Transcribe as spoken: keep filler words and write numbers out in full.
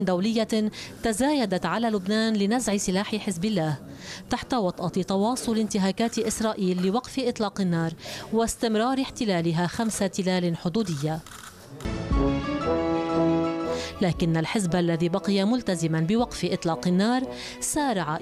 دولية تزايدت على لبنان لنزع سلاح حزب الله تحت وطأة تواصل انتهاكات إسرائيل لوقف إطلاق النار واستمرار احتلالها خمس تلال حدودية. لكن الحزب الذي بقي ملتزما بوقف إطلاق النار سارع